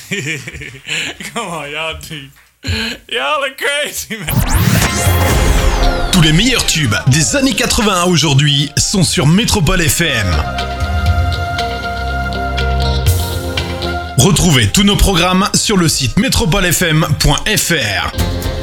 Come on, y'all are crazy, man. Tous les meilleurs tubes des années 80 à aujourd'hui sont sur Métropole FM. Retrouvez tous nos programmes sur le site metropolefm.fr.